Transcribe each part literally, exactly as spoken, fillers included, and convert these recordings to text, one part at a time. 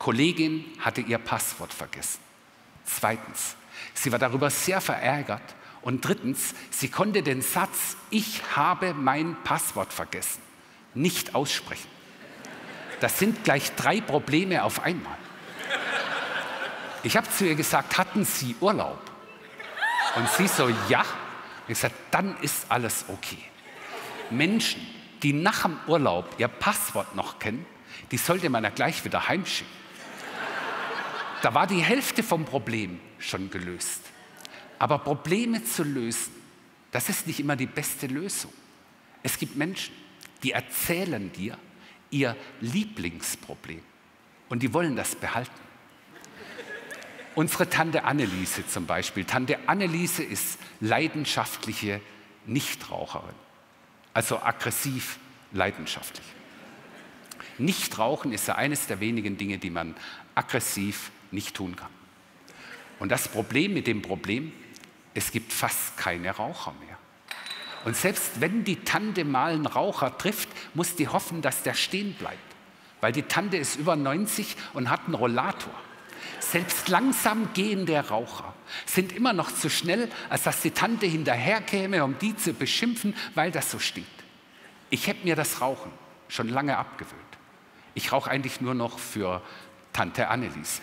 Kollegin hatte ihr Passwort vergessen. Zweitens, sie war darüber sehr verärgert. Und drittens, sie konnte den Satz, ich habe mein Passwort vergessen, nicht aussprechen. Das sind gleich drei Probleme auf einmal. Ich habe zu ihr gesagt, hatten Sie Urlaub? Und sie so, ja. Ich gesagt, dann ist alles okay. Menschen, die nach dem Urlaub ihr Passwort noch kennen, die sollte man ja gleich wieder heimschicken. Da war die Hälfte vom Problem schon gelöst. Aber Probleme zu lösen, das ist nicht immer die beste Lösung. Es gibt Menschen, die erzählen dir ihr Lieblingsproblem und die wollen das behalten. Unsere Tante Anneliese zum Beispiel. Tante Anneliese ist leidenschaftliche Nichtraucherin, also aggressiv leidenschaftlich. Nichtrauchen ist ja eines der wenigen Dinge, die man aggressiv nicht tun kann. Und das Problem mit dem Problem, es gibt fast keine Raucher mehr. Und selbst wenn die Tante mal einen Raucher trifft, muss die hoffen, dass der stehen bleibt. Weil die Tante ist über neunzig und hat einen Rollator. Selbst langsam gehende Raucher sind immer noch zu schnell, als dass die Tante hinterherkäme, um die zu beschimpfen, weil das so stinkt. Ich habe mir das Rauchen schon lange abgewöhnt. Ich rauche eigentlich nur noch für Tante Anneliese.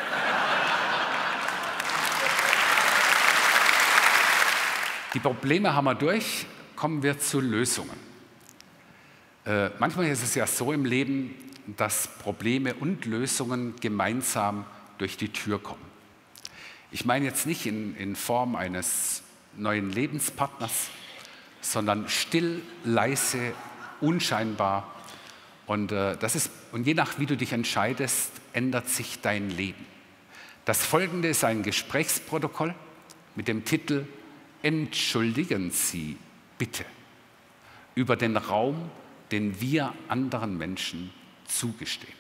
Die Probleme haben wir durch, kommen wir zu Lösungen. Äh, manchmal ist es ja so im Leben, dass Probleme und Lösungen gemeinsam durch die Tür kommen. Ich meine jetzt nicht in, in Form eines neuen Lebenspartners, sondern still, leise, unscheinbar. Und, äh, das ist, und je nach wie du dich entscheidest, ändert sich dein Leben. Das folgende ist ein Gesprächsprotokoll mit dem Titel Entschuldigen Sie bitte über den Raum, den wir anderen Menschen zugestehen.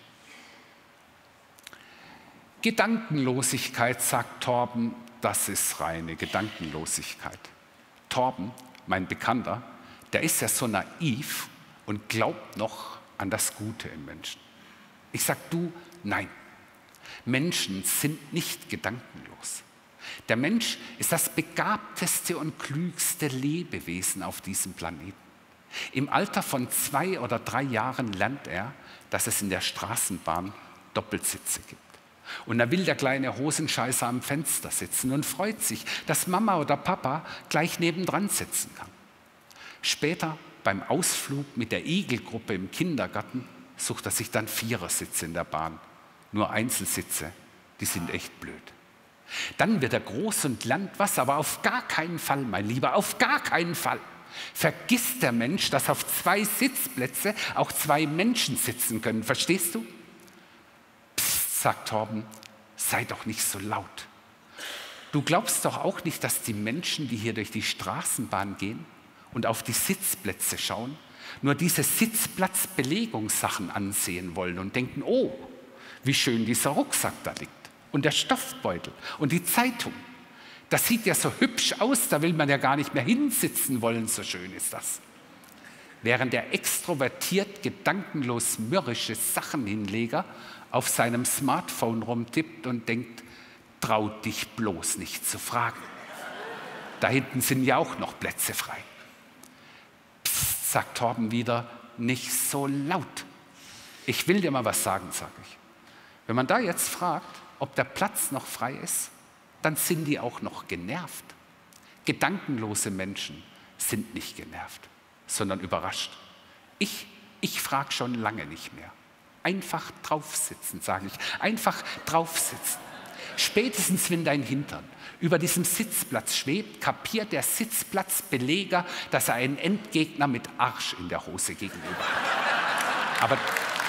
Gedankenlosigkeit, sagt Torben, das ist reine Gedankenlosigkeit. Torben, mein Bekannter, der ist ja so naiv und glaubt noch an das Gute im Menschen. Ich sage, du, nein, Menschen sind nicht gedankenlos. Der Mensch ist das begabteste und klügste Lebewesen auf diesem Planeten. Im Alter von zwei oder drei Jahren lernt er, dass es in der Straßenbahn Doppelsitze gibt. Und da will der kleine Hosenscheißer am Fenster sitzen und freut sich, dass Mama oder Papa gleich nebendran sitzen kann. Später beim Ausflug mit der Igelgruppe im Kindergarten sucht er sich dann Vierersitze in der Bahn. Nur Einzelsitze, die sind echt blöd. Dann wird er groß und lernt was, aber auf gar keinen Fall, mein Lieber, auf gar keinen Fall. Vergisst der Mensch, dass auf zwei Sitzplätze auch zwei Menschen sitzen können. Verstehst du? Psst, sagt Torben, sei doch nicht so laut. Du glaubst doch auch nicht, dass die Menschen, die hier durch die Straßenbahn gehen und auf die Sitzplätze schauen, nur diese Sitzplatzbelegungssachen ansehen wollen und denken, oh, wie schön dieser Rucksack da liegt. Und der Stoffbeutel und die Zeitung. Das sieht ja so hübsch aus, da will man ja gar nicht mehr hinsitzen wollen, so schön ist das. Während der extrovertiert, gedankenlos mürrische Sachenhinleger auf seinem Smartphone rumtippt und denkt, traut dich bloß nicht zu fragen. Da hinten sind ja auch noch Plätze frei. Psst, sagt Torben wieder, nicht so laut. Ich will dir mal was sagen, sage ich. Wenn man da jetzt fragt, ob der Platz noch frei ist, dann sind die auch noch genervt. Gedankenlose Menschen sind nicht genervt, sondern überrascht. Ich, ich frage schon lange nicht mehr. Einfach draufsitzen, sage ich. Einfach draufsitzen. Spätestens, wenn dein Hintern über diesem Sitzplatz schwebt, kapiert der Sitzplatzbeleger, dass er einen Endgegner mit Arsch in der Hose gegenüber hat. Aber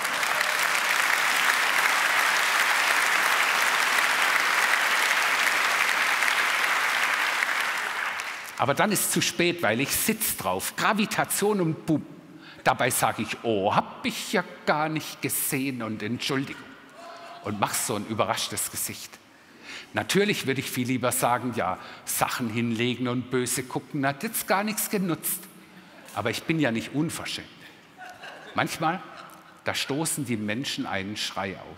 Aber dann ist es zu spät, weil ich sitze drauf. Gravitation und Boom. Dabei sage ich, oh, hab ich ja gar nicht gesehen und Entschuldigung. Und mach so ein überraschtes Gesicht. Natürlich würde ich viel lieber sagen, ja, Sachen hinlegen und böse gucken, hat jetzt gar nichts genutzt. Aber ich bin ja nicht unverschämt. Manchmal, da stoßen die Menschen einen Schrei aus.